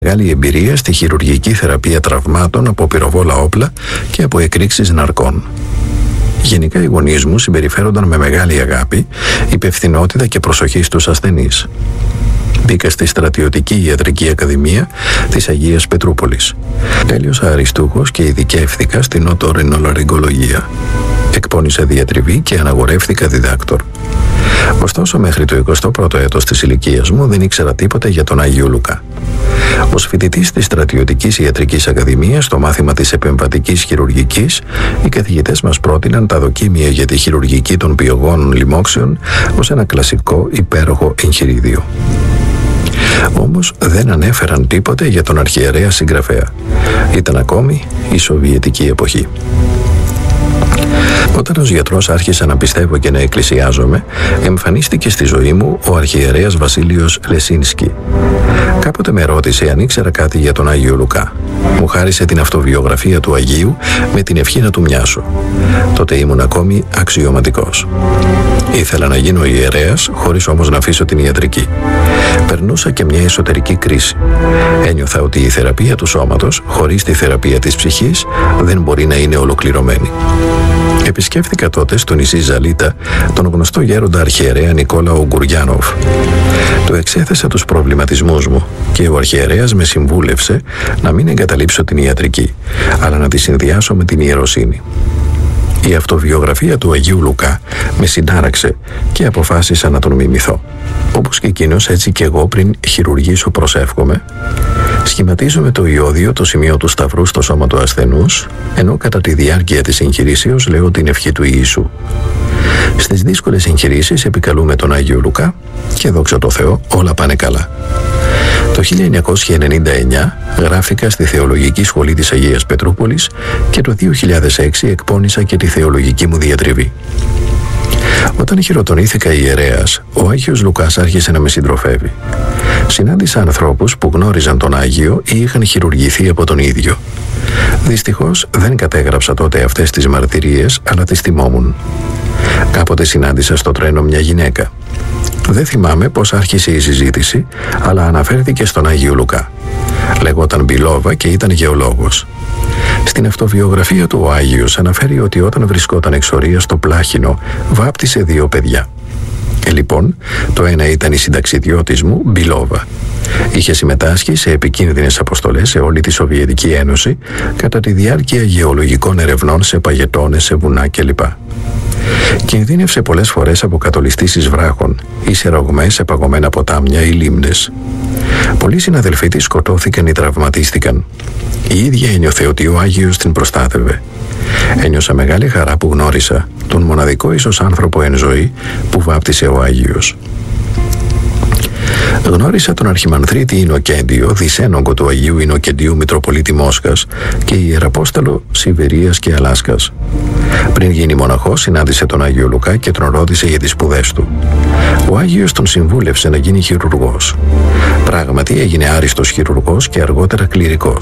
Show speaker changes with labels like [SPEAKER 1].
[SPEAKER 1] Μεγάλη εμπειρία στη χειρουργική θεραπεία τραυμάτων από πυροβόλα όπλα και από εκρήξεις ναρκών. Γενικά οι γονείς μου συμπεριφέρονταν με μεγάλη αγάπη, υπευθυνότητα και προσοχή στους ασθενείς. Μπήκα στη Στρατιωτική Ιατρική Ακαδημία της Αγίας Πετρούπολης. Τέλειωσα αριστούχος και ειδικεύθηκα στην οτορινολαριγκολογία. Εκπώνησα διατριβή και αναγορεύθηκα διδάκτορ. Ωστόσο, μέχρι το 21ο έτος της ηλικίας μου δεν ήξερα τίποτα για τον Άγιο Λουκά. Ως φοιτητής της Στρατιωτικής Ιατρικής Ακαδημίας, στο μάθημα της επεμβατικής χειρουργικής, οι καθηγητές μας πρότειναν τα δοκίμια για τη χειρουργική των πυογόνων λοιμόξεων ως ένα κλασικό υπέροχο εγχειρίδιο. Όμως δεν ανέφεραν τίποτε για τον αρχιερέα συγγραφέα. Ήταν ακόμη η Σοβιετική εποχή. Όταν ως γιατρός άρχισα να πιστεύω και να εκκλησιάζομαι, εμφανίστηκε στη ζωή μου ο αρχιερέας Βασίλειος Λεσίνσκι. Κάποτε με ρώτησε αν ήξερα κάτι για τον Άγιο Λουκά. Μου χάρισε την αυτοβιογραφία του Αγίου με την ευχή να του μοιάσω. Τότε ήμουν ακόμη αξιωματικός. Ήθελα να γίνω ιερέας, χωρίς όμως να αφήσω την ιατρική. Περνούσα και μια εσωτερική κρίση. Ένιωθα ότι η θεραπεία του σώματος, χωρίς τη θεραπεία της ψυχής, δεν μπορεί να είναι ολοκληρωμένη. Επισκέφθηκα τότε στο νησί Ζαλίτα τον γνωστό γέροντα αρχιερέα Νικόλα Ογκουριάνοφ. Του εξέθεσα τους προβληματισμούς μου και ο αρχιερέας με συμβούλευσε να μην εγκαταλείψω την ιατρική, αλλά να τη συνδυάσω με την ιεροσύνη. Η αυτοβιογραφία του Αγίου Λουκά με συνάραξε και αποφάσισα να τον μιμηθώ. Όπως και εκείνος, έτσι και εγώ πριν χειρουργήσω προσεύχομαι. Σχηματίζομαι το ιώδιο, το σημείο του σταυρού στο σώμα του ασθενούς, ενώ κατά τη διάρκεια της εγχειρήσεως λέω την ευχή του Ιησού. Στις δύσκολες εγχειρήσεις επικαλούμε τον Άγιο Λουκά και δόξα τω Θεώ όλα πάνε καλά. Το 1999 γράφηκα στη Θεολογική Σχολή της Αγίας Πετρούπολης και το 2006 εκπώνησα και τη θεολογική μου διατριβή. Όταν χειροτονήθηκα ιερέας, ο Άγιος Λουκάς άρχισε να με συντροφεύει. Συνάντησα ανθρώπους που γνώριζαν τον Άγιο ή είχαν χειρουργηθεί από τον ίδιο. Δυστυχώς δεν κατέγραψα τότε αυτές τις μαρτυρίες, αλλά τις θυμόμουν. Κάποτε συνάντησα στο τρένο μια γυναίκα. Δεν θυμάμαι πώς άρχισε η συζήτηση, αλλά αναφέρθηκε στον Άγιο Λουκά. Λεγόταν Μπιλόβα και ήταν γεωλόγος. Στην αυτοβιογραφία του ο Άγιος αναφέρει ότι όταν βρισκόταν εξορίας στο Πλάχινο, βάπτισε 2 παιδιά. Λοιπόν, το ένα ήταν η συνταξιδιώτης μου, Μπιλόβα. Είχε συμμετάσχει σε επικίνδυνες αποστολές σε όλη τη Σοβιετική Ένωση κατά τη διάρκεια γεωλογικών ερευνών σε παγετώνες, σε βουνά κλπ. Κινδύνευσε πολλές φορές από κατολιστήσεις βράχων ή σε ρογμές σε παγωμένα ποτάμια ή λίμνες. Πολλοί συναδελφοί της σκοτώθηκαν ή τραυματίστηκαν. Η ίδια ένιωθε ότι ο Άγιος την προστάτευε. Ένιωσα μεγάλη χαρά που γνώρισα τον μοναδικό ίσως άνθρωπο εν ζωή που βάπτισε ο Άγιος. Γνώρισα τον Αρχιμανδρίτη Ινοκέντιο, δισένογγο του Αγίου Ινοκεντίου Μητροπολίτη Μόσχας και ιεραπόστολο Σιβηρίας και Αλάσκας. Πριν γίνει μοναχός, συνάντησε τον Άγιο Λουκά και τον ρώτησε για τις σπουδές του. Ο Άγιος τον συμβούλευσε να γίνει χειρουργός. Πράγματι έγινε άριστος χειρουργός και αργότερα κληρικός.